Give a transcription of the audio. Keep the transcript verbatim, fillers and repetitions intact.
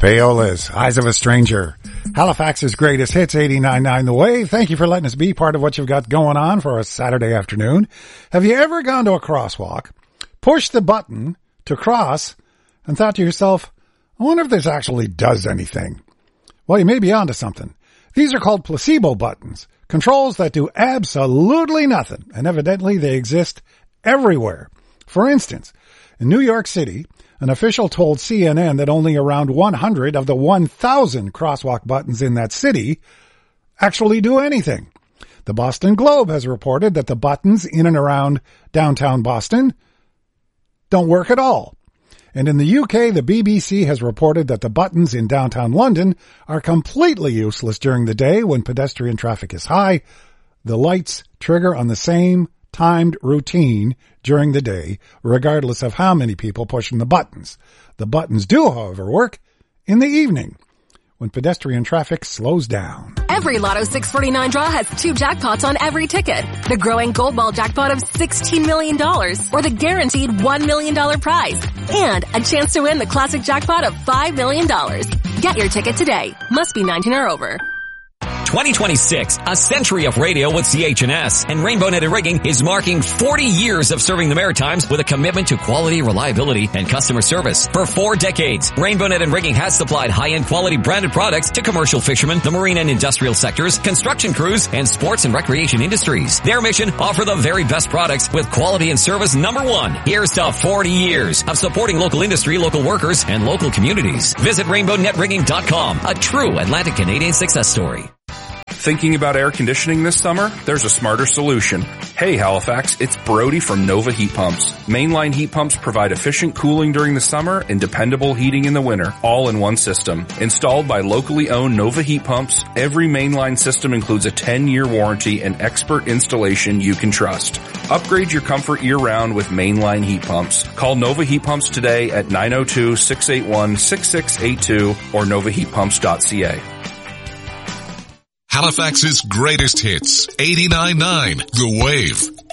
Paola's Eyes of a Stranger. Halifax's greatest hits, eighty-nine point nine The Wave. Thank you for letting us be part of what you've got going on for a Saturday afternoon. Have you ever gone to a crosswalk, pushed the button to cross, and thought to yourself, I wonder if this actually does anything? Well, you may be onto something. These are called placebo buttons, controls that do absolutely nothing, and evidently they exist everywhere. For instance, in New York City, an official told C N N that only around one hundred of the one thousand crosswalk buttons in that city actually do anything. The Boston Globe has reported that the buttons in and around downtown Boston don't work at all. And in the U K, the B B C has reported that the buttons in downtown London are completely useless during the day when pedestrian traffic is high. The lights trigger on the same timed routine during the day, regardless of how many people pushing the buttons. The buttons do, however, work in the evening, when pedestrian traffic slows down. Every Lotto six forty-nine draw has two jackpots on every ticket. The growing Gold Ball jackpot of sixteen million dollars, or the guaranteed one million dollars prize. And a chance to win the classic jackpot of five million dollars. Get your ticket today. Must be nineteen or over. twenty twenty-six, a century of radio with C H N S, and Rainbow Net and Rigging is marking forty years of serving the Maritimes with a commitment to quality, reliability, and customer service. For four decades, Rainbow Net and Rigging has supplied high-end quality branded products to commercial fishermen, the marine and industrial sectors, construction crews, and sports and recreation industries. Their mission, offer the very best products with quality and service number one. Here's to forty years of supporting local industry, local workers, and local communities. Visit rainbow net rigging dot com, a true Atlantic Canadian success story. Thinking about air conditioning this summer? There's a smarter solution. Hey Halifax, it's Brody from Nova Heat Pumps. Mainline heat pumps provide efficient cooling during the summer and dependable heating in the winter, all in one system. Installed by locally owned Nova Heat Pumps, every mainline system includes a ten-year warranty and expert installation you can trust. Upgrade your comfort year-round with mainline heat pumps. Call Nova Heat Pumps today at nine oh two, six eight one, six six eight two or nova heat pumps dot c a. Halifax's greatest hits, eighty-nine point nine The Wave.